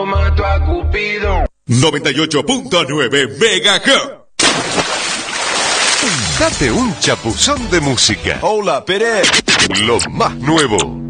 Mato a Cupido. 98.9 MHz. Date un chapuzón de música. Hola, Pérez. Lo más nuevo.